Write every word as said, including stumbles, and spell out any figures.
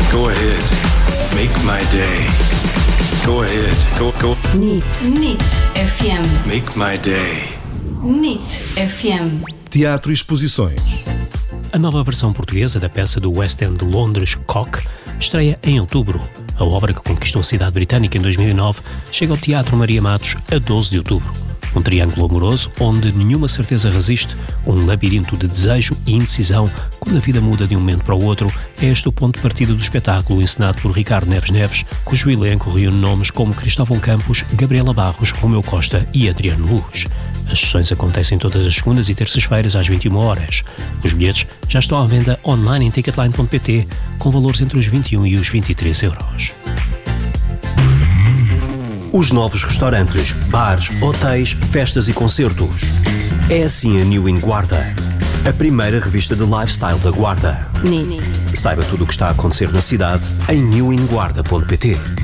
Go ahead. Make my day. Go ahead. Go, go. N I T. N I T F M. Make my day. N I T F M. Teatro e exposições. A nova versão portuguesa da peça do West End de Londres, Cock, estreia em outubro. A obra, que conquistou a cidade britânica em dois mil e nove, chega ao Teatro Maria Matos a doze de outubro. Um triângulo amoroso onde nenhuma certeza resiste, um labirinto de desejo e indecisão quando a vida muda de um momento para o outro, é este o ponto de partida do espetáculo encenado por Ricardo Neves Neves, cujo elenco reúne nomes como Cristóvão Campos, Gabriela Barros, Romeu Costa e Adriano Luz. As sessões acontecem todas as segundas e terças-feiras às vinte e uma horas. Os bilhetes já estão à venda online em ticketline ponto pt, com valores entre os vinte e um e os vinte e três euros. Os novos restaurantes, bares, hotéis, festas e concertos. É assim a New In Guarda, a primeira revista de lifestyle da Guarda. N I T. Saiba tudo o que está a acontecer na cidade em new in guarda ponto pt.